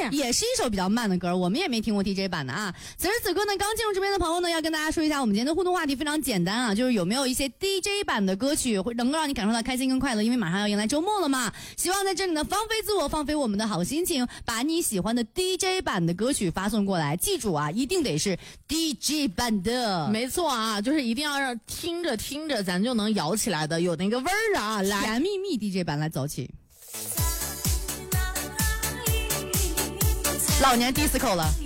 也是一首比较慢的歌，我们也没听过 DJ 版的啊。此时此刻呢，刚进入这边的朋友呢，要跟大家说一下，我们今天的互动话题非常简单啊，就是有没有一些 DJ 版的歌曲会能够让你感受到开心跟快乐，因为马上要迎来周末了嘛。希望在这里呢，放飞自我，放飞我们的好心情，把你喜欢的 DJ 版的歌曲发送过来。记住啊，一定得是 DJ 版的。 没错啊，就是一定要让听着听着咱就能摇起来的，有那个味儿啊。来， 甜蜜蜜 DJ 版来走起。老年 disco 了。